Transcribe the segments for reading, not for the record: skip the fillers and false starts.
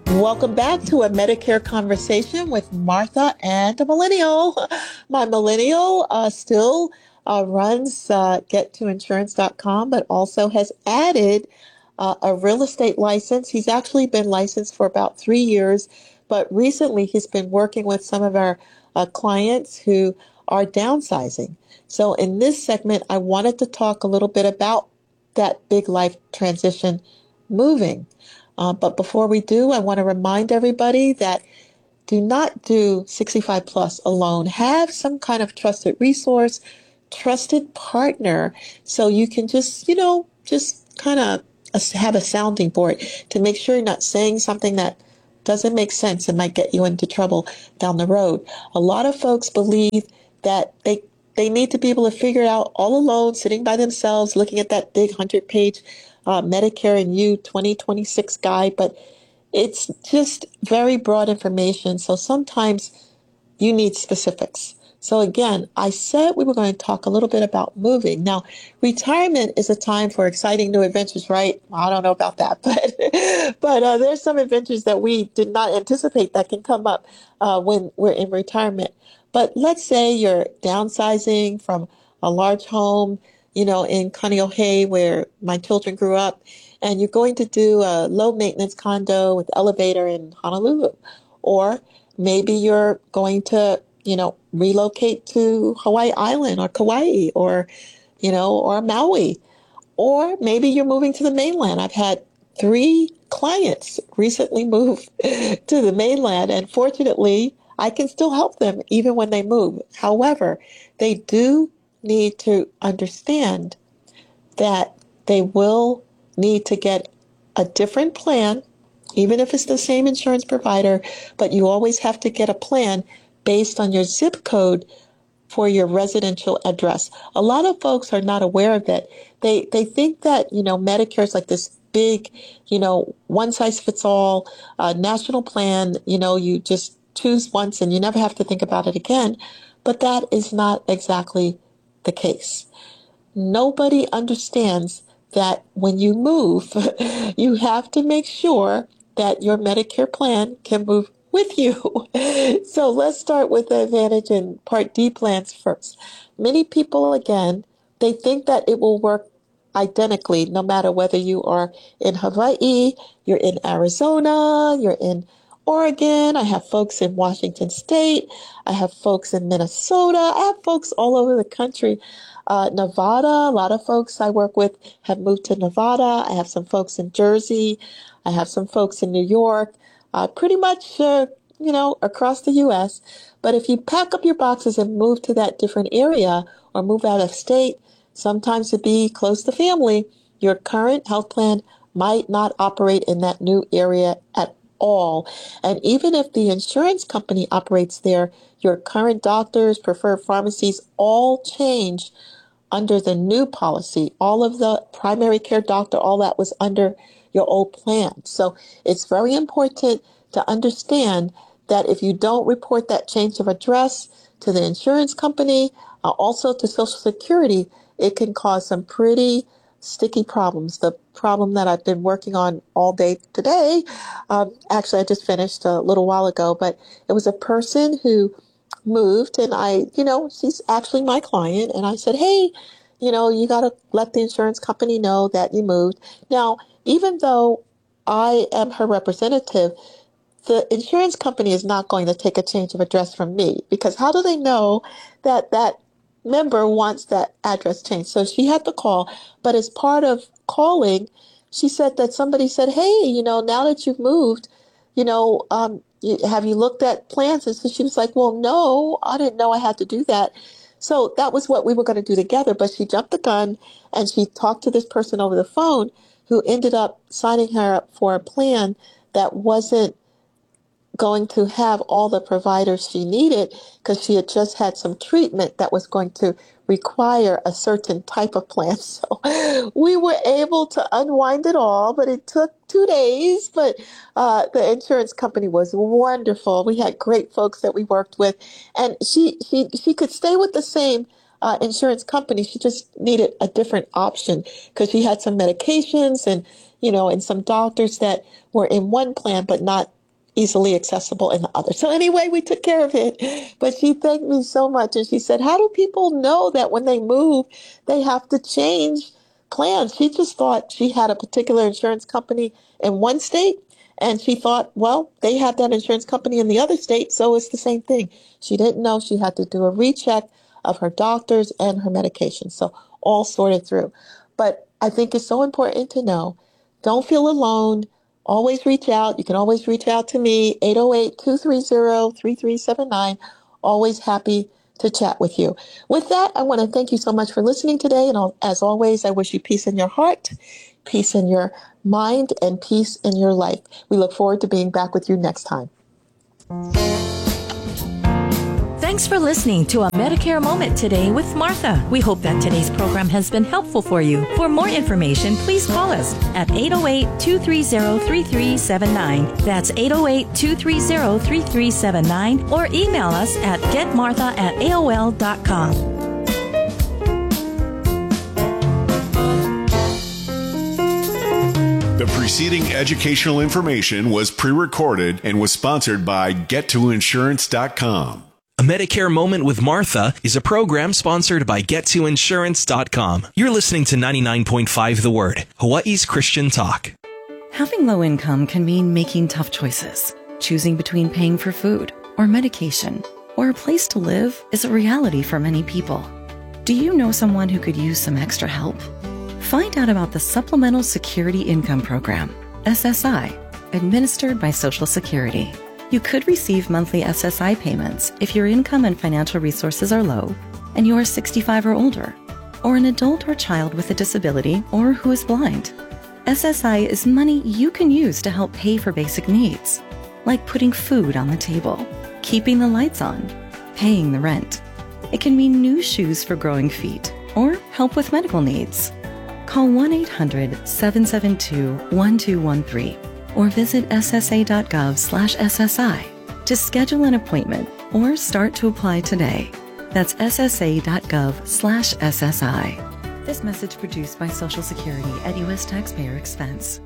Welcome back to a Medicare conversation with Martha and a millennial. My millennial still runs gettoinsurance.com, but also has added a real estate license. He's actually been licensed for about 3 years, but recently he's been working with some of our clients who are downsizing. So in this segment, I wanted to talk a little bit about that big life transition, moving. But before we do, I want to remind everybody that do not do 65 plus alone. Have some kind of trusted resource, trusted partner, so you can just kind of have a sounding board to make sure you're not saying something that doesn't make sense and might get you into trouble down the road. A lot of folks believe that they need to be able to figure it out all alone, sitting by themselves, looking at that big 100-page Medicare and You 2026 guide, but it's just very broad information. So sometimes you need specifics. So again, I said we were going to talk a little bit about moving. Now, retirement is a time for exciting new adventures, right? I don't know about that, but there's some adventures that we did not anticipate that can come up when we're in retirement. But let's say you're downsizing from a large home, in Kaneohe, where my children grew up, and you're going to do a low maintenance condo with elevator in Honolulu. Or maybe you're going to, relocate to Hawaii Island or Kauai or Maui. Or maybe you're moving to the mainland. I've had 3 clients recently move to the mainland, and fortunately, I can still help them even when they move. However, they do need to understand that they will need to get a different plan, even if it's the same insurance provider, but you always have to get a plan based on your zip code for your residential address. A lot of folks are not aware of it. They think that, Medicare is like this big, one size fits all national plan. You just choose once and you never have to think about it again. But that is not exactly the case. Nobody understands that when you move, you have to make sure that your Medicare plan can move with you. So let's start with the Advantage and Part D plans first. Many people, again, they think that it will work identically no matter whether you are in Hawaii, you're in Arizona, you're in Oregon. I have folks in Washington State. I have folks in Minnesota. I have folks all over the country. Nevada, a lot of folks I work with have moved to Nevada. I have some folks in Jersey. I have some folks in New York, pretty much, across the U.S. But if you pack up your boxes and move to that different area or move out of state, sometimes to be close to family, your current health plan might not operate in that new area at all. And even if the insurance company operates there, your current doctors, preferred pharmacies all change under the new policy. All of the primary care doctor, all that was under your old plan. So it's very important to understand that if you don't report that change of address to the insurance company, also to Social Security, it can cause some pretty sticky problems. The problem that I've been working on all day today, actually, I just finished a little while ago, but it was a person who moved, and she's actually my client, and I said, hey, you got to let the insurance company know that you moved. Now, even though I am her representative, the insurance company is not going to take a change of address from me, because how do they know that that member wants that address changed? So she had to call, but as part of calling, she said that somebody said, hey, now that you've moved, have you looked at plans? And so she was like, well, no, I didn't know I had to do that. So that was what we were going to do together, but she jumped the gun and she talked to this person over the phone who ended up signing her up for a plan that wasn't going to have all the providers she needed, because she had just had some treatment that was going to require a certain type of plan. So we were able to unwind it all, but it took 2 days. But the insurance company was wonderful. We had great folks that we worked with, and she could stay with the same insurance company. She just needed a different option because she had some medications and some doctors that were in one plan but not easily accessible in the other. So anyway, we took care of it. But she thanked me so much. And she said, how do people know that when they move, they have to change plans? She just thought she had a particular insurance company in one state. And she thought, well, they have that insurance company in the other state, so it's the same thing. She didn't know she had to do a recheck of her doctors and her medication. So all sorted through. But I think it's so important to know, don't feel alone. Always reach out. You can always reach out to me, 808-230-3379. Always happy to chat with you. With that, I want to thank you so much for listening today. And as always, I wish you peace in your heart, peace in your mind, and peace in your life. We look forward to being back with you next time. Thanks for listening to a Medicare Moment today with Martha. We hope that today's program has been helpful for you. For more information, please call us at 808-230-3379. That's 808-230-3379, or email us at getmartha@aol.com. The preceding educational information was pre-recorded and was sponsored by GetToInsurance.com. A Medicare Moment with Martha is a program sponsored by GetToInsurance.com. You're listening to 99.5 The Word, Hawaii's Christian talk. Having low income can mean making tough choices. Choosing between paying for food or medication or a place to live is a reality for many people. Do you know someone who could use some extra help? Find out about the Supplemental Security Income Program, SSI, administered by Social Security. You could receive monthly SSI payments if your income and financial resources are low and you are 65 or older, or an adult or child with a disability or who is blind. SSI is money you can use to help pay for basic needs, like putting food on the table, keeping the lights on, paying the rent. It can mean new shoes for growing feet or help with medical needs. Call 1-800-772-1213 or visit ssa.gov/SSI to schedule an appointment or start to apply today. That's ssa.gov/SSI. This message produced by Social Security at U.S. taxpayer expense.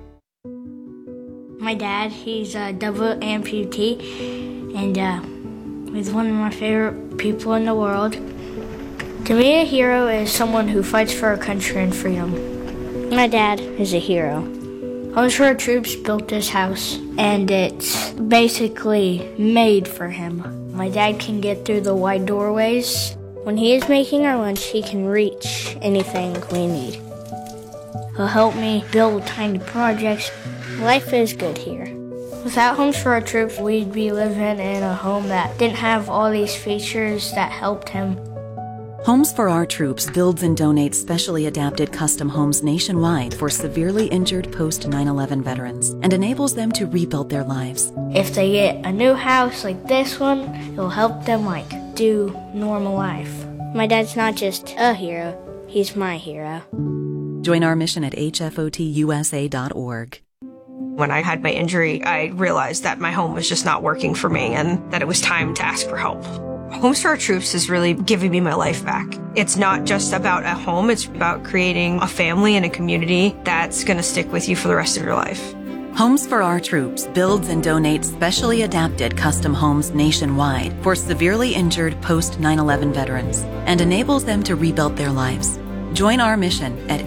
My dad, he's a double amputee, and he's one of my favorite people in the world. To me, a hero is someone who fights for our country and freedom. My dad is a hero. Homes for Our Troops built this house, and it's basically made for him. My dad can get through the wide doorways. When he is making our lunch, he can reach anything we need. He'll help me build tiny projects. Life is good here. Without Homes for Our Troops, we'd be living in a home that didn't have all these features that helped him. Homes for Our Troops builds and donates specially adapted custom homes nationwide for severely injured post-9/11 veterans and enables them to rebuild their lives. If they get a new house like this one, it'll help them do normal life. My dad's not just a hero, he's my hero. Join our mission at hfotusa.org. When I had my injury, I realized that my home was just not working for me and that it was time to ask for help. Homes for Our Troops is really giving me my life back. It's not just about a home, it's about creating a family and a community that's going to stick with you for the rest of your life. Homes for Our Troops builds and donates specially adapted custom homes nationwide for severely injured post-9/11 veterans and enables them to rebuild their lives. Join our mission at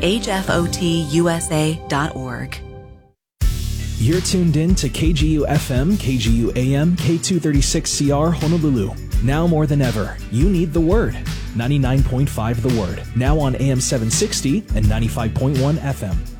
hfotusa.org. You're tuned in to KGU FM, KGU AM, K236CR Honolulu. Now more than ever, you need the Word. 99.5 The Word. Now on AM 760 and 95.1 FM.